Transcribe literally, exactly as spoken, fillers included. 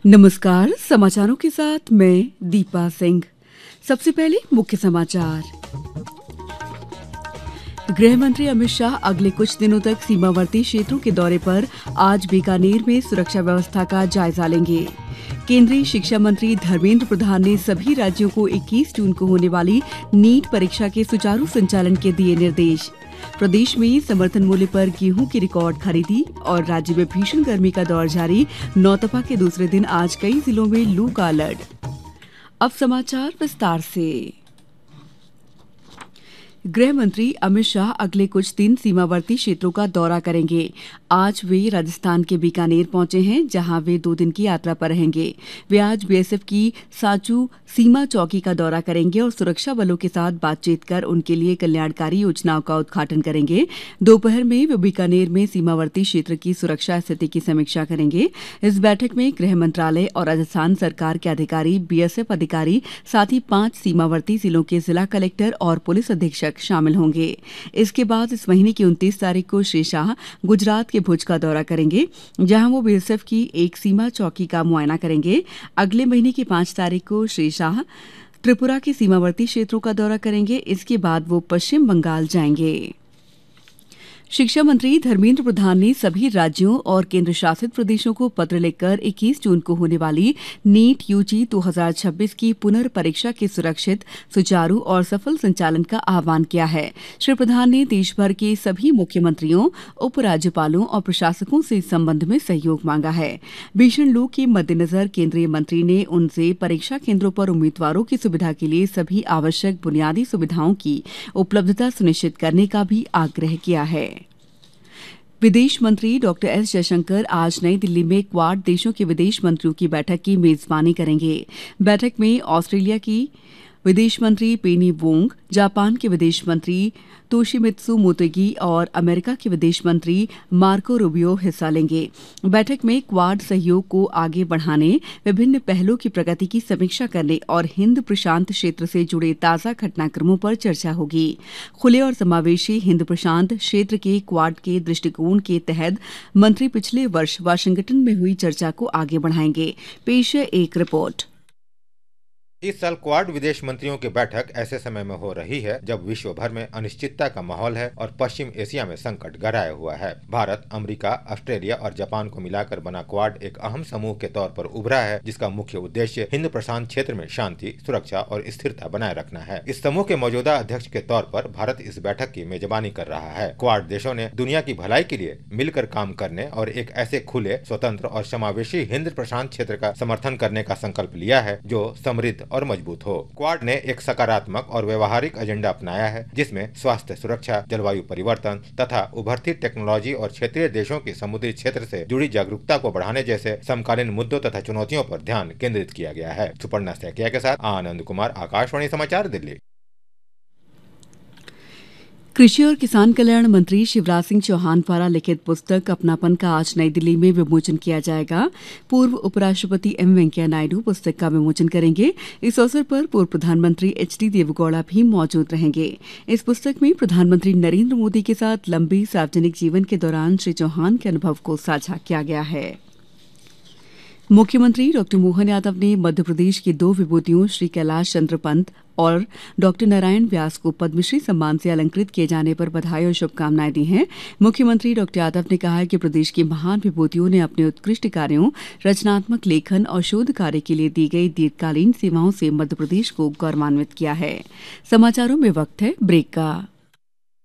नमस्कार। समाचारों के साथ मैं दीपा सिंह। सबसे पहले मुख्य समाचार। गृह मंत्री अमित शाह अगले कुछ दिनों तक सीमावर्ती क्षेत्रों के दौरे पर आज बीकानेर में सुरक्षा व्यवस्था का जायजा लेंगे। केंद्रीय शिक्षा मंत्री धर्मेंद्र प्रधान ने सभी राज्यों को इक्कीस जून को होने वाली नीट परीक्षा के सुचारू संचालन के दिए निर्देश। प्रदेश में समर्थन मूल्य पर गेहूं की रिकॉर्ड खरीदी और राज्य में भीषण गर्मी का दौर जारी। नौतपा के दूसरे दिन आज कई जिलों में लू का अलर्ट। अब समाचार विस्तार से। गृह मंत्री अमित शाह अगले कुछ दिन सीमावर्ती क्षेत्रों का दौरा करेंगे। आज वे राजस्थान के बीकानेर पहुंचे हैं, जहां वे दो दिन की यात्रा पर रहेंगे। वे आज बीएसएफ की साचू सीमा चौकी का दौरा करेंगे और सुरक्षा बलों के साथ बातचीत कर उनके लिए कल्याणकारी योजनाओं का उद्घाटन करेंगे। दोपहर में वे बीकानेर में सीमावर्ती क्षेत्र की सुरक्षा स्थिति की समीक्षा करेंगे। इस बैठक में गृह मंत्रालय और राजस्थान सरकार के अधिकारी, बीएसएफ अधिकारी, साथ ही पांच सीमावर्ती जिलों के जिला कलेक्टर और पुलिस अधीक्षक शामिल होंगे। इसके बाद इस महीने की उनतीस तारीख को श्री शाह गुजरात के भुज का दौरा करेंगे, जहां वो बीएसएफ की एक सीमा चौकी का मुआयना करेंगे। अगले महीने की पांच तारीख को श्री शाह त्रिपुरा के सीमावर्ती क्षेत्रों का दौरा करेंगे। इसके बाद वो पश्चिम बंगाल जाएंगे। शिक्षा मंत्री धर्मेंद्र प्रधान ने सभी राज्यों और केंद्र शासित प्रदेशों को पत्र लिखकर इक्कीस जून को होने वाली नीट यूजी दो हज़ार छब्बीस की पुनर्परीक्षा के सुरक्षित, सुचारू और सफल संचालन का आह्वान किया है। श्री प्रधान ने देश भर के सभी मुख्यमंत्रियों, उपराज्यपालों और प्रशासकों से इस संबंध में सहयोग मांगा है। भीषण लू के मद्देनजर केंद्रीय मंत्री ने उनसे परीक्षा केंद्रों पर उम्मीदवारों की सुविधा के लिए सभी आवश्यक बुनियादी सुविधाओं की उपलब्धता सुनिश्चित करने का भी आग्रह किया है। विदेश मंत्री डॉक्टर एस जयशंकर आज नई दिल्ली में क्वाड देशों के विदेश मंत्रियों की बैठक की मेजबानी करेंगे। बैठक में ऑस्ट्रेलिया की विदेश मंत्री पेनी वोंग, जापान के विदेश मंत्री तोशिमित्सु मोटेगी और अमेरिका के विदेश मंत्री मार्को रूबियो हिस्सा लेंगे। बैठक में क्वाड सहयोग को आगे बढ़ाने, विभिन्न पहलों की प्रगति की समीक्षा करने और हिंद प्रशांत क्षेत्र से जुड़े ताज़ा घटनाक्रमों पर चर्चा होगी। खुले और समावेशी हिंद प्रशांत क्षेत्र के क्वाड के दृष्टिकोण के तहत मंत्री पिछले वर्ष वाशिंगटन में हुई चर्चा को आगे बढ़ाएंगे। पेश है एक रिपोर्ट। इस साल क्वाड विदेश मंत्रियों की बैठक ऐसे समय में हो रही है जब विश्व भर में अनिश्चितता का माहौल है और पश्चिम एशिया में संकट गहराया हुआ है। भारत, अमेरिका, ऑस्ट्रेलिया और जापान को मिलाकर बना क्वाड एक अहम समूह के तौर पर उभरा है, जिसका मुख्य उद्देश्य हिंद प्रशांत क्षेत्र में शांति, सुरक्षा और स्थिरता बनाए रखना है। इस समूह के मौजूदा अध्यक्ष के तौर पर भारत इस बैठक की मेजबानी कर रहा है। क्वाड देशों ने दुनिया की भलाई के लिए मिलकर काम करने और एक ऐसे खुले, स्वतंत्र और समावेशी हिंद प्रशांत क्षेत्र का समर्थन करने का संकल्प लिया है जो समृद्ध और मजबूत हो। क्वाड ने एक सकारात्मक और व्यवहारिक एजेंडा अपनाया है, जिसमें स्वास्थ्य सुरक्षा, जलवायु परिवर्तन तथा उभरती टेक्नोलॉजी और क्षेत्रीय देशों की समुद्री क्षेत्र से जुड़ी जागरूकता को बढ़ाने जैसे समकालीन मुद्दों तथा चुनौतियों पर ध्यान केंद्रित किया गया है। सुपर्णा सैकिया के साथ आनंद कुमार, आकाशवाणी समाचार, दिल्ली। कृषि और किसान कल्याण मंत्री शिवराज सिंह चौहान द्वारा लिखित पुस्तक अपनापन का आज नई दिल्ली में विमोचन किया जाएगा। पूर्व उपराष्ट्रपति एम वेंकैया नायडू पुस्तक का विमोचन करेंगे। इस अवसर पर पूर्व प्रधानमंत्री एच डी देवेगौड़ा भी मौजूद रहेंगे। इस पुस्तक में प्रधानमंत्री नरेंद्र मोदी के साथ लंबी सार्वजनिक जीवन के दौरान श्री चौहान के अनुभव को साझा किया गया है। मुख्यमंत्री डॉक्टर मोहन यादव ने मध्य प्रदेश की दो विभूतियों श्री कैलाश चंद्र पंत और डॉक्टर नारायण व्यास को पद्मश्री सम्मान से अलंकृत किए जाने पर बधाई और शुभकामनाएं दी हैं। मुख्यमंत्री डॉक्टर यादव ने कहा है कि प्रदेश की महान विभूतियों ने अपने उत्कृष्ट कार्यों, रचनात्मक लेखन और शोध कार्य के लिए दी गई दीर्घकालीन सेवाओं से मध्य प्रदेश को गौरवान्वित किया है। समाचारों में वक्त है ब्रेक का।